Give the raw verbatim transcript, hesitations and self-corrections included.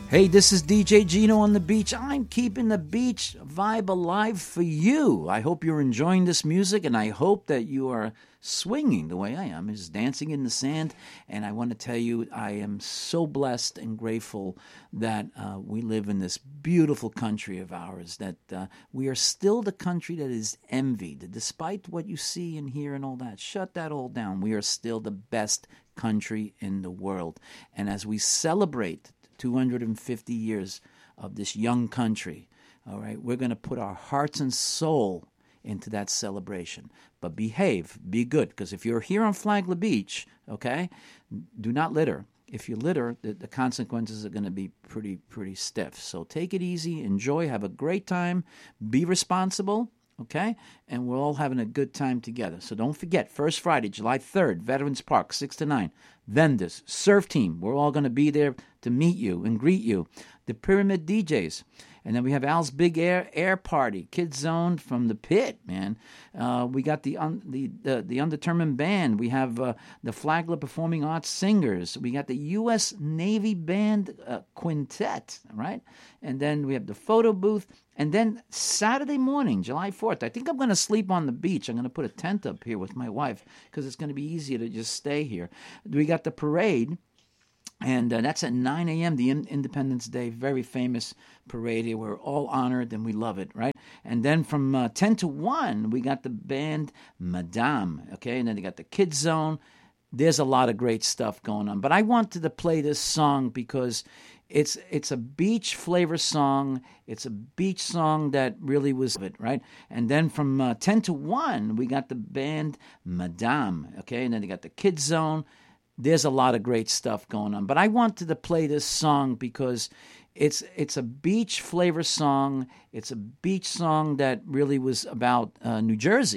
Hey, this is D J Gino on the beach. I'm keeping the beach vibe alive for you. I hope you're enjoying this music, and I hope that you are swinging the way I am, is dancing in the sand. And I want to tell you, I am so blessed and grateful that uh, we live in this beautiful country of ours, that uh, we are still the country that is envied. Despite what you see and hear and all that, shut that all down. We are still the best country in the world. And as we celebrate two hundred fifty years of this young country, all right, we're going to put our hearts and soul into that celebration. But behave, be good, because if you're here on Flagler Beach, okay, do not litter. If you litter, the, the consequences are going to be pretty, pretty stiff. So take it easy, enjoy, have a great time, be responsible, okay? And we're all having a good time together. So don't forget, First Friday, July third, Veterans Park, six to nine. Vendors, surf team, we're all going to be there to meet you and greet you. The Pyramid D Js. And then we have Al's Big Air Air Party, Kids Zone from the Pit, man. Uh, we got the, un, the the the Undetermined Band. We have uh, the Flagler Performing Arts Singers. We got the U S Navy Band uh, Quintet, right? And then we have the photo booth. And then Saturday morning, July fourth, I think I'm going to sleep on the beach. I'm going to put a tent up here with my wife because it's going to be easier to just stay here. We got the parade. And uh, that's at nine a.m., the in- Independence Day, very famous parade here. We're all honored and we love it, right? And then from uh, ten to one, we got the band Madame, okay? And then they got the Kids Zone. There's a lot of great stuff going on. But I wanted to play this song because it's it's a beach flavor song. It's a beach song that really was it, right? And then from uh, ten to one, we got the band Madame, okay? And then they got the Kids Zone. There's a lot of great stuff going on. But I wanted to play this song because it's it's a beach flavor song. It's a beach song that really was about uh, New Jersey.